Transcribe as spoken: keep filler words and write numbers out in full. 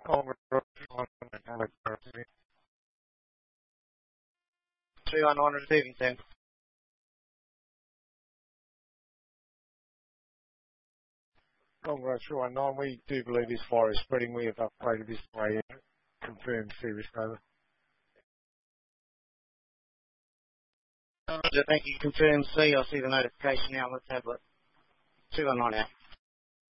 Congress one Three one one receiving, sir. Congress three one nine, we do believe this fire is spreading. We have upgraded this way. Confirmed serious over. Thank you. Confirm C. I see the notification now. Let's have it. two one nine out.